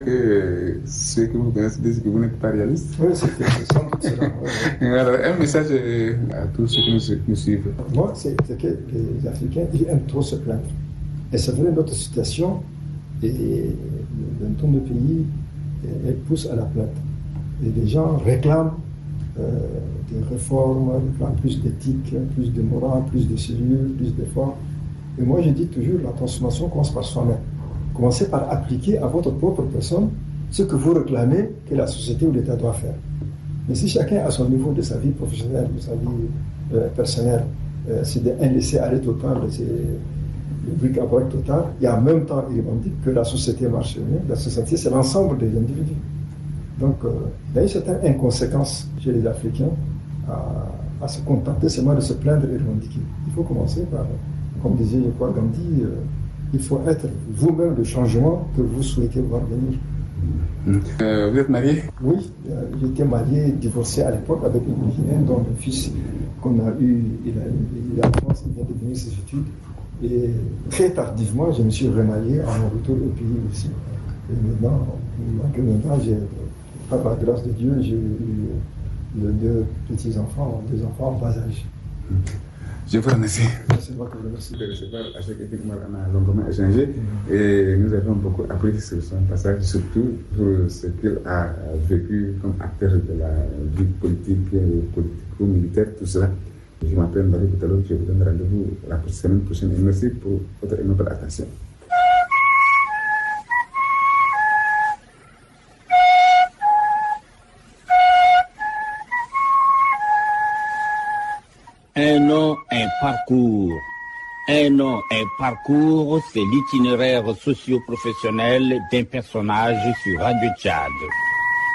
Que ceux que vous connaissez disent que vous n'êtes pas réaliste. Oui, c'est sans doute cela. Ouais. Alors, un message à tous ceux qui nous suivent. Moi, c'est que les Africains, ils aiment trop se plaindre. Et c'est vrai, notre situation, et dans tout le pays, elle pousse à la plainte. Et les gens réclament des réformes, réclament plus d'éthique, plus de morale, plus de sérieux, plus d'efforts. Et moi, je dis toujours, la transformation commence par soi-même. Commencez par appliquer à votre propre personne ce que vous réclamez que la société ou l'État doit faire. Mais si chacun, à son niveau de sa vie professionnelle, de sa vie personnelle, c'est un laisser-aller total, c'est le bric-à-brac total, et en même temps, il revendique que la société marche mieux. La société, c'est l'ensemble des individus. Donc, il y a une certaine inconséquence chez les Africains à se contenter seulement de se plaindre et revendiquer. Il faut commencer par, comme disait Gandhi, il faut être vous-même le changement que vous souhaitez voir venir. Vous êtes marié? Oui, j'étais marié, divorcé à l'époque avec une Guinéenne dont le fils qu'on a eu, il est en France, il vient de finir ses études. Et très tardivement, je me suis remarié à mon retour au pays aussi. Et maintenant, par la grâce de Dieu, j'ai eu deux petits-enfants, deux enfants en bas âge. Je vous remercie. C'est moi qui vous remercie. De recevoir Achek Etikmal, on a longuement échangé et nous avons beaucoup appris sur son passage, surtout pour ce qu'il a vécu comme acteur de la vie politique, politico-militaire, tout cela. Je m'appelle Marie Boutalo, je vous donne rendez-vous la semaine prochaine et merci pour votre attention. Un nom, un parcours. Un nom, un parcours, c'est l'itinéraire socio-professionnel d'un personnage sur Radio Tchad.